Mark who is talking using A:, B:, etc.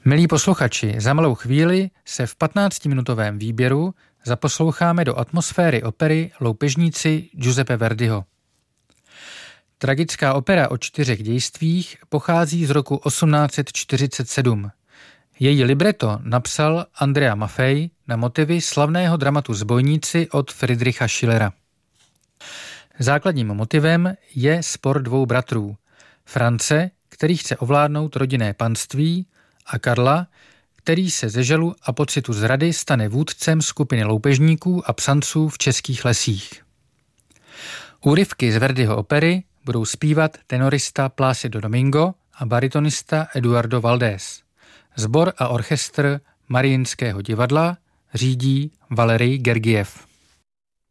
A: Milí posluchači, za malou chvíli se v 15-minutovém výběru zaposloucháme do atmosféry opery Loupežníci Giuseppe Verdiho. Tragická opera o 4 dějstvích pochází z roku 1847. Její libreto napsal Andrea Maffei na motivy slavného dramatu Zbojníci od Friedricha Schillera. Základním motivem je spor dvou bratrů. France, který chce ovládnout rodinné panství, a Karla, který se ze žalu a pocitu zrady stane vůdcem skupiny loupežníků a psanců v českých lesích. Úryvky z Verdiho opery budou zpívat tenorista Plácido Domingo a baritonista Eduardo Valdés. Sbor a orchestr Mariinského divadla řídí Valerij Gergiev.